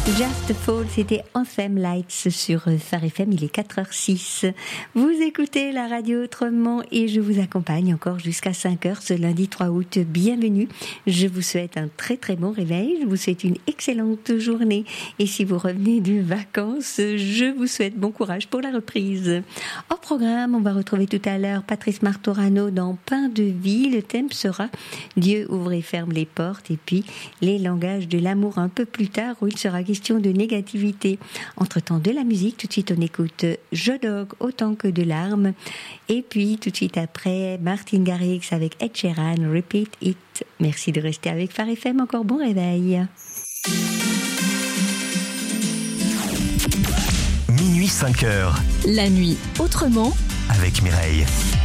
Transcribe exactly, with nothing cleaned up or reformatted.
Just Fall, c'était Anthem Lights sur Phare F M, il est quatre heures six. Vous écoutez la radio autrement et je vous accompagne encore jusqu'à cinq heures ce lundi trois août. Bienvenue, je vous souhaite un très très bon réveil, je vous souhaite une excellente journée et si vous revenez de vacances, je vous souhaite bon courage pour la reprise. Au programme, on va retrouver tout à l'heure Patrice Martorano dans Pain de vie. Le thème sera Dieu ouvre et ferme les portes et puis les langages de l'amour un peu plus tard où il sera question de négativité. Entre-temps de la musique, tout de suite on écoute Jodog autant que de larmes et puis tout de suite après Martin Garrix avec Ed Sheeran, Repeat It. Merci de rester avec Phare F M, encore bon réveil. Minuit cinq heures. La nuit autrement avec Mireille.